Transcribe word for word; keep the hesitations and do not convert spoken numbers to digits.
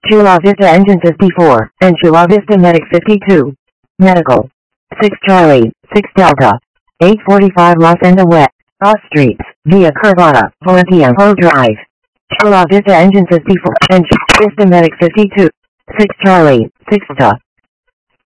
Chula Vista engines as before, and Chula Vista Medic fifty-two. Medical. six Charlie, six Delta. eight forty-five Los Angeles, Cross Streets, via Curvada, Valentiampo Drive. Chula Vista engines as before, and Chula Vista Medic fifty-two. six Charlie, six Delta.